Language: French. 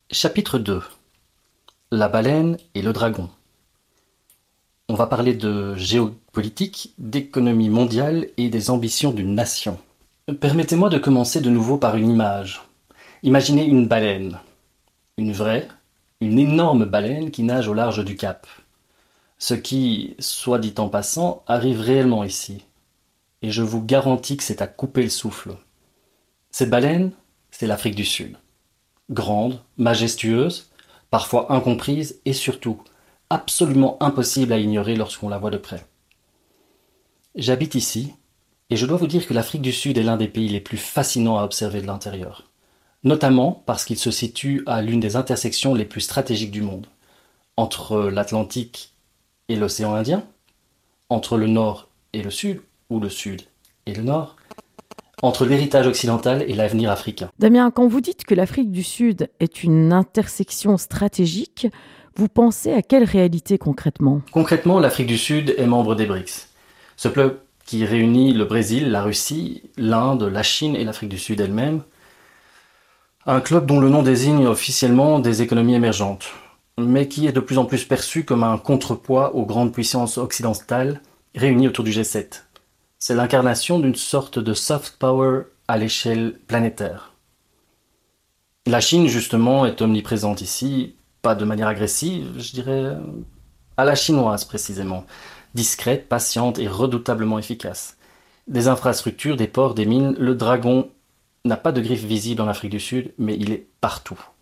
Chapitre 2. La baleine et le dragon. On va parler de géopolitique, d'économie mondiale et des ambitions d'une nation. Permettez-moi de commencer de nouveau par une image. Imaginez une baleine. Une vraie, une énorme baleine qui nage au large du Cap. Ce qui, soit dit en passant, arrive réellement ici. Et je vous garantis que c'est à couper le souffle. Cette baleine, c'est l'Afrique du Sud. Grande, majestueuse, parfois incomprise et surtout absolument impossible à ignorer lorsqu'on la voit de près. J'habite ici et je dois vous dire que l'Afrique du Sud est l'un des pays les plus fascinants à observer de l'intérieur, notamment parce qu'il se situe à l'une des intersections les plus stratégiques du monde, entre l'Atlantique et l'océan Indien, entre le nord et le sud, ou le sud et le nord, entre l'héritage occidental et l'avenir africain. Damien, quand vous dites que l'Afrique du Sud est une intersection stratégique, vous pensez à quelle réalité concrètement ? Concrètement, l'Afrique du Sud est membre des BRICS. Ce club qui réunit le Brésil, la Russie, l'Inde, la Chine et l'Afrique du Sud elle-même. Un club dont le nom désigne officiellement des économies émergentes, mais qui est de plus en plus perçu comme un contrepoids aux grandes puissances occidentales réunies autour du G7. C'est l'incarnation d'une sorte de soft power à l'échelle planétaire. La Chine, justement, est omniprésente ici, pas de manière agressive, je dirais à la chinoise précisément, discrète, patiente et redoutablement efficace. Des infrastructures, des ports, des mines, le dragon n'a pas de griffes visibles en Afrique du Sud, mais il est partout.